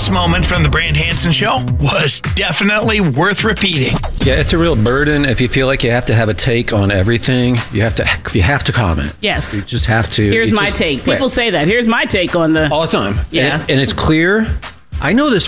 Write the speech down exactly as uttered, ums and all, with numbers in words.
This moment from the Brand Hansen Show was definitely worth repeating. Yeah, it's a real burden if you feel like you have to have a take on everything. You have to you have to comment. Yes. You just have to. Here's you my just, take. right. People say that. Here's my take on the... All the time. Yeah. And, it, and it's clear. I know this